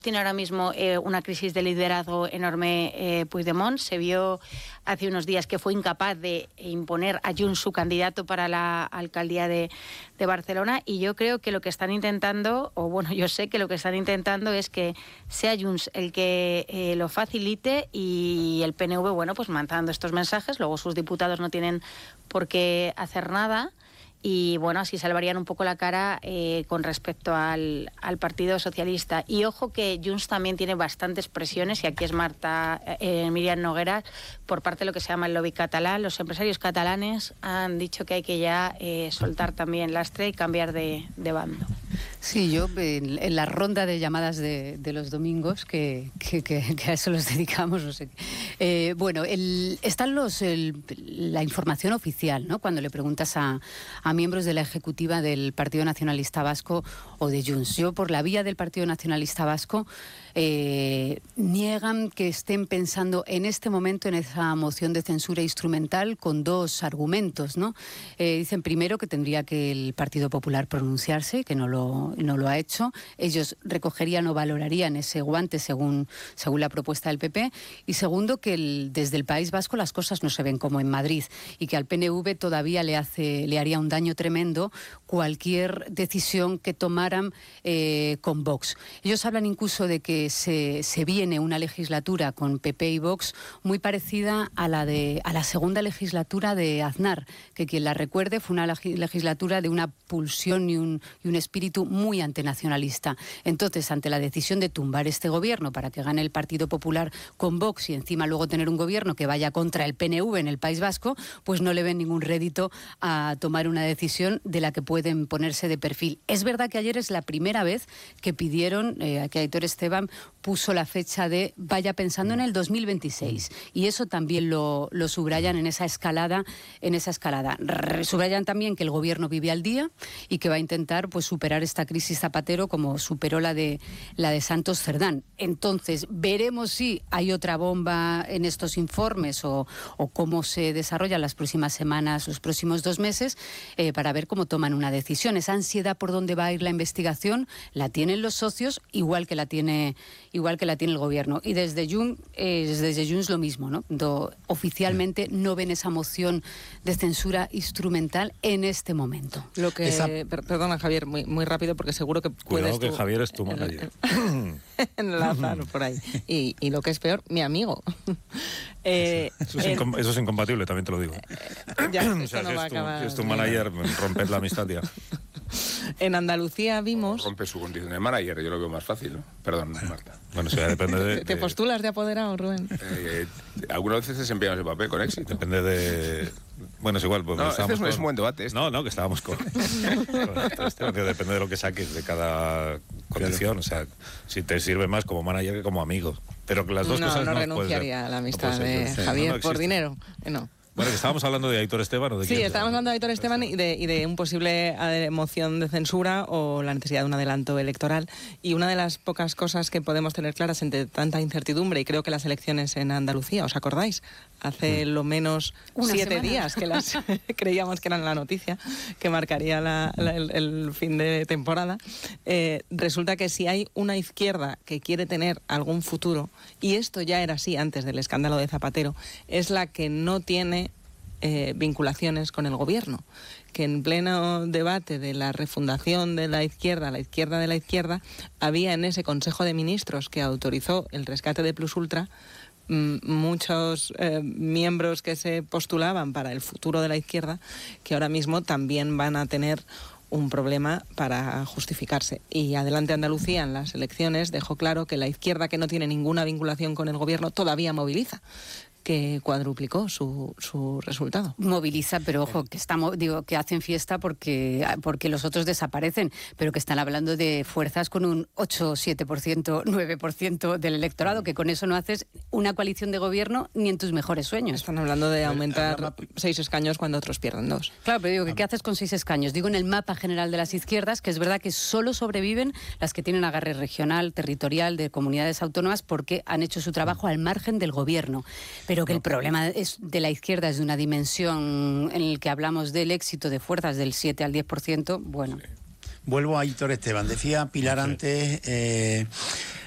Tiene ahora mismo una crisis de liderazgo enorme Puigdemont. Se vio hace unos días que fue incapaz de imponer a Junts su candidato para la alcaldía de Barcelona, y yo creo que lo que están intentando, o bueno, yo sé que lo que están intentando es que sea Junts el que lo facilite, y el PNV, bueno, pues mandando estos mensajes. Luego sus diputados no tienen por qué hacer nada. Y bueno, así salvarían un poco la cara con respecto al Partido Socialista. Y ojo que Junts también tiene bastantes presiones, y aquí es Miriam Nogueras, por parte de lo que se llama el lobby catalán. Los empresarios catalanes han dicho que hay que ya soltar también lastre y cambiar de bando. Sí, yo en la ronda de llamadas de los domingos, que a eso los dedicamos, no sé. Bueno, están la información oficial, ¿no? Cuando le preguntas a miembros de la ejecutiva del Partido Nacionalista Vasco o de Junts. Yo, por la vía del Partido Nacionalista Vasco, niegan que estén pensando en este momento en esa moción de censura instrumental con dos argumentos, ¿no? Dicen primero que tendría que el Partido Popular pronunciarse, que no lo ha hecho. Ellos recogerían o valorarían ese guante según la propuesta del PP. Y segundo, que desde el País Vasco las cosas no se ven como en Madrid, y que al PNV todavía le haría un daño tremendo cualquier decisión que tomaran con Vox. Ellos hablan incluso de que se viene una legislatura con PP y Vox muy parecida a la segunda legislatura de Aznar, que quien la recuerde fue una legislatura de una pulsión y un espíritu muy antinacionalista. Entonces, ante la decisión de tumbar este gobierno para que gane el Partido Popular con Vox y encima luego tener un gobierno que vaya contra el PNV en el País Vasco, pues no le ven ningún rédito a tomar una decisión de la que pueden ponerse de perfil. Es verdad que ayer es la primera vez que pidieron, que Aitor Esteban puso la fecha de vaya pensando en el 2026, y eso también lo subrayan en esa escalada. Subrayan también que el gobierno vive al día y que va a intentar pues superar esta crisis Zapatero como superó la de Santos Cerdán. Entonces, veremos si hay otra bomba en estos informes o cómo se desarrollan las próximas semanas, los próximos 2 meses, para ver cómo toman una decisión. Esa ansiedad por dónde va a ir la investigación la tienen los socios, igual que la tiene el gobierno. Y desde Junts lo mismo, ¿no? Oficialmente no ven esa moción de censura instrumental en este momento. Perdona, Javier, muy rápido, porque seguro que cuidado que Javier es tu manager. Enlazar por ahí. Y lo que es peor, mi amigo. Eso es incompatible, también te lo digo. Ya, o sea, si es tu manager, rompes la amistad ya. En Andalucía vimos... Rompe su condición de manager, yo lo veo más fácil, ¿no? Perdón, Marta. Bueno, eso ya depende de... ¿Te postulas de apoderado, Rubén? Algunas veces desempeñamos el papel con éxito. Depende de... Bueno, es igual. No, es un buen debate. No, que estábamos con esto, que depende de lo que saques de cada condición. O sea, si te sirve más como manager que como amigo. Pero que las dos cosas no renunciaría a la amistad de Javier por dinero. No. Bueno, que estábamos hablando de Aitor Esteban, ¿o de quién? Sí, estábamos hablando de Aitor Esteban y de un posible moción de censura o la necesidad de un adelanto electoral. Y una de las pocas cosas que podemos tener claras entre tanta incertidumbre, y creo que las elecciones en Andalucía, ¿os acordáis? Hace lo menos 7 días que las creíamos que eran la noticia que marcaría el fin de temporada. Resulta que si hay una izquierda que quiere tener algún futuro, y esto ya era así antes del escándalo de Zapatero, es la que no tiene vinculaciones con el gobierno, que en pleno debate de la refundación de la izquierda de la izquierda, había en ese Consejo de Ministros que autorizó el rescate de Plus Ultra muchos miembros que se postulaban para el futuro de la izquierda, que ahora mismo también van a tener un problema para justificarse. Y Adelante Andalucía en las elecciones dejó claro que la izquierda, que no tiene ninguna vinculación con el gobierno, todavía moviliza, que cuadruplicó su resultado. Moviliza, pero ojo, que hacen fiesta porque los otros desaparecen, pero que están hablando de fuerzas con un 8, 7%, 9% del electorado, que con eso no haces una coalición de gobierno ni en tus mejores sueños. Están hablando de aumentar 6 escaños cuando otros pierden 2. Claro, pero digo, ¿qué haces con 6 escaños? Digo, en el mapa general de las izquierdas, que es verdad que solo sobreviven las que tienen agarre regional, territorial, de comunidades autónomas, porque han hecho su trabajo al margen del gobierno. Pero que el problema de la izquierda es de una dimensión en la que hablamos del éxito de fuerzas del 7 al 10%, bueno. Vuelvo a Aitor Esteban. Decía Pilar antes